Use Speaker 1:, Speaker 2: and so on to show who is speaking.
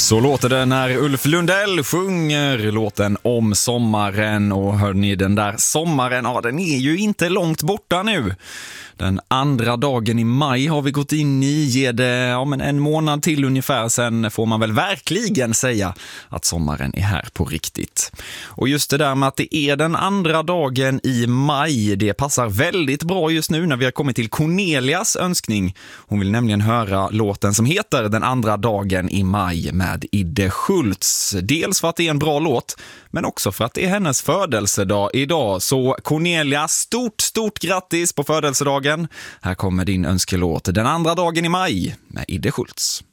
Speaker 1: Så låter det när Ulf Lundell sjunger låten om sommaren. Och hör ni, den där sommaren, ja, den är ju inte långt borta nu. Den andra dagen i maj har vi gått in i, ger det men en månad till ungefär, sen får man väl verkligen säga att sommaren är här på riktigt. Och just det där med att det är den andra dagen i maj, det passar väldigt bra just nu när vi har kommit till Cornelias önskning. Hon vill nämligen höra låten som heter Den andra dagen i maj med Idde Schultz. Dels för att det är en bra låt, men också för att det är hennes födelsedag idag. Så Cornelia, stort grattis på födelsedagen. Här kommer din önskelåt Den andra dagen i maj med Idde Schultz.